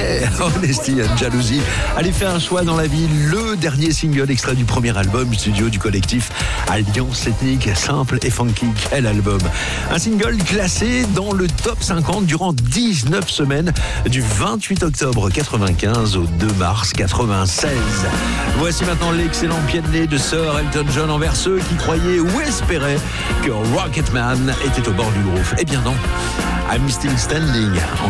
Yeah, Honesty and Jalousie. Allez, faire un choix dans la vie. Le dernier single extrait du premier album studio du collectif Alliance Ethnique. Simple et funky, quel album. Un single classé dans le top 50 durant 19 semaines, du 28 octobre 95 au 2 mars 96. Voici maintenant l'excellent pied de nez de Sir Elton John envers ceux qui croyaient ou espéraient que Rocketman était au bord du gouffre. Eh bien non, I'm Still Standing.